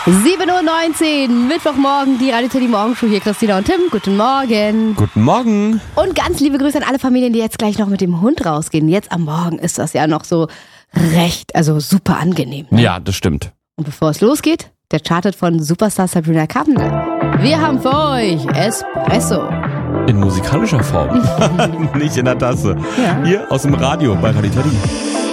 7:19 Uhr, Mittwochmorgen, die Radio Teddy Morgenshow. Hier Christina und Tim. Guten Morgen. Guten Morgen. Und ganz liebe Grüße an alle Familien, die jetzt gleich noch mit dem Hund rausgehen. Jetzt am Morgen ist das ja noch so super angenehm. Ne? Ja, das stimmt. Und bevor es losgeht, der Chartet von Superstar Sabrina Carpenter. Wir haben für euch Espresso. In musikalischer Form. Nicht in der Tasse. Ja. Hier aus dem Radio bei Radio Teddy.